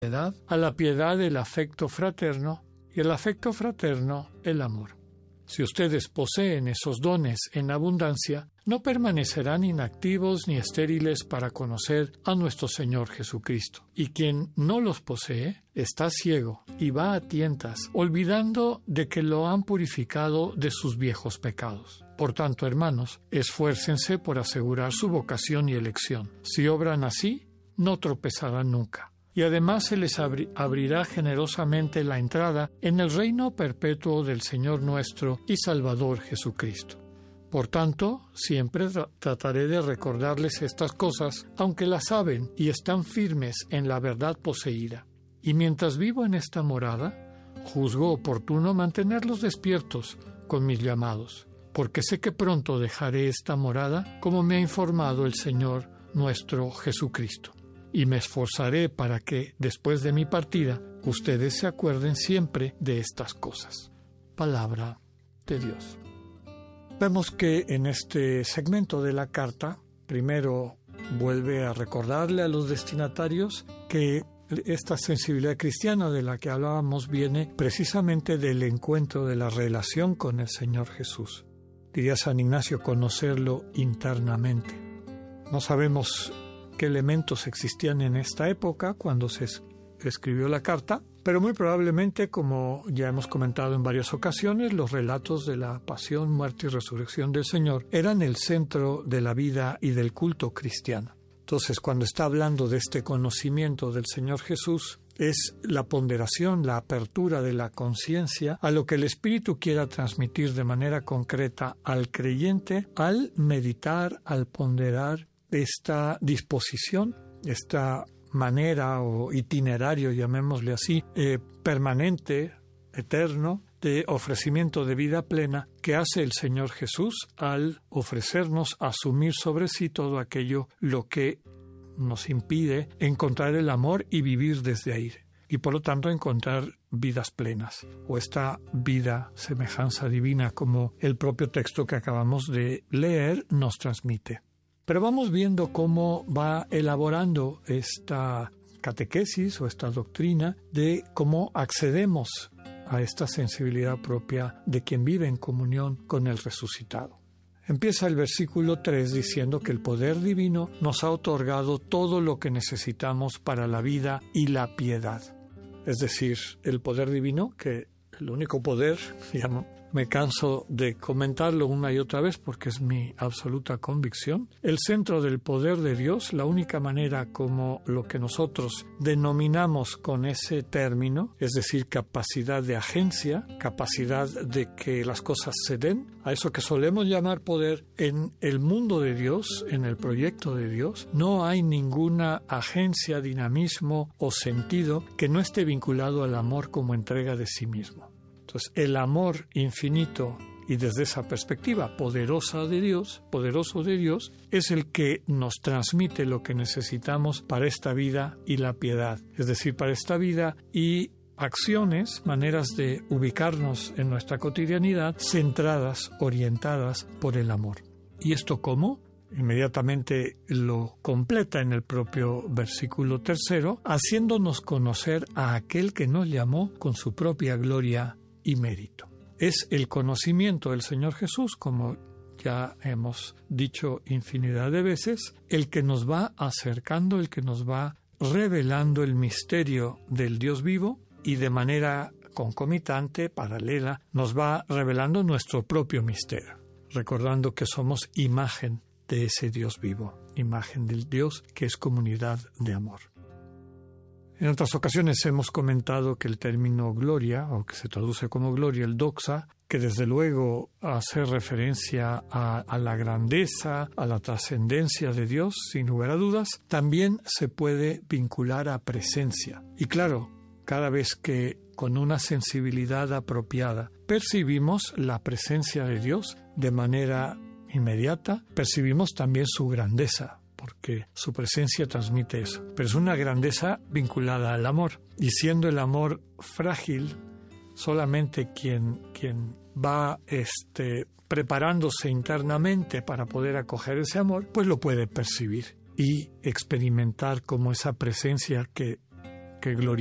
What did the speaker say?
a la piedad el afecto fraterno y el afecto fraterno el amor. Si ustedes poseen esos dones en abundancia, no permanecerán inactivos ni estériles para conocer a nuestro Señor Jesucristo. Y quien no los posee está ciego y va a tientas, olvidando de que lo han purificado de sus viejos pecados. Por tanto, hermanos, esfuércense por asegurar su vocación y elección. Si obran así, no tropezarán nunca. Y además se les abrirá generosamente la entrada en el reino perpetuo del Señor nuestro y Salvador Jesucristo. Por tanto, siempre trataré de recordarles estas cosas, aunque las saben y están firmes en la verdad poseída. Y mientras vivo en esta morada, juzgo oportuno mantenerlos despiertos con mis llamados, porque sé que pronto dejaré esta morada, como me ha informado el Señor nuestro Jesucristo. Y me esforzaré para que, después de mi partida, ustedes se acuerden siempre de estas cosas. Palabra de Dios. Vemos que en este segmento de la carta, primero vuelve a recordarle a los destinatarios que esta sensibilidad cristiana de la que hablábamos viene precisamente del encuentro, de la relación con el Señor Jesús. Diría San Ignacio, conocerlo internamente. No sabemos qué elementos existían en esta época cuando se escribió la carta, pero muy probablemente, como ya hemos comentado en varias ocasiones, los relatos de la pasión, muerte y resurrección del Señor eran el centro de la vida y del culto cristiano. Entonces, cuando está hablando de este conocimiento del Señor Jesús, es la ponderación, la apertura de la conciencia a lo que el Espíritu quiera transmitir de manera concreta al creyente al meditar, al ponderar esta disposición, esta manera o itinerario, llamémosle así, permanente, eterno, de ofrecimiento de vida plena que hace el Señor Jesús al ofrecernos asumir sobre sí todo aquello lo que nos impide encontrar el amor y vivir desde ahí, y por lo tanto encontrar vidas plenas, o esta vida, semejanza divina, como el propio texto que acabamos de leer nos transmite. Pero vamos viendo cómo va elaborando esta catequesis o esta doctrina de cómo accedemos a esta sensibilidad propia de quien vive en comunión con el resucitado. Empieza el versículo 3 diciendo que el poder divino nos ha otorgado todo lo que necesitamos para la vida y la piedad. Es decir, el poder divino, que el único poder, digamos, me canso de comentarlo una y otra vez porque es mi absoluta convicción. El centro del poder de Dios, la única manera como lo que nosotros denominamos con ese término, es decir, capacidad de agencia, capacidad de que las cosas se den, a eso que solemos llamar poder en el mundo de Dios, en el proyecto de Dios, no hay ninguna agencia, dinamismo o sentido que no esté vinculado al amor como entrega de sí mismo. Entonces, el amor infinito y desde esa perspectiva poderoso de Dios, es el que nos transmite lo que necesitamos para esta vida y la piedad. Es decir, para esta vida y acciones, maneras de ubicarnos en nuestra cotidianidad, centradas, orientadas por el amor. ¿Y esto cómo? Inmediatamente lo completa en el propio versículo 3, haciéndonos conocer a aquel que nos llamó con su propia gloria y mérito. Es el conocimiento del Señor Jesús, como ya hemos dicho infinidad de veces, el que nos va acercando, el que nos va revelando el misterio del Dios vivo y de manera concomitante, paralela, nos va revelando nuestro propio misterio, recordando que somos imagen de ese Dios vivo, imagen del Dios que es comunidad de amor. En otras ocasiones hemos comentado que el término gloria, o que se traduce como gloria, el doxa, que desde luego hace referencia a la grandeza, a la trascendencia de Dios, sin lugar a dudas, también se puede vincular a presencia. Y claro, cada vez que con una sensibilidad apropiada percibimos la presencia de Dios de manera inmediata, percibimos también su grandeza, porque su presencia transmite eso. Pero es una grandeza vinculada al amor. Y siendo el amor frágil, solamente quien va preparándose internamente para poder acoger ese amor, pues lo puede percibir y experimentar como esa presencia que que glorifica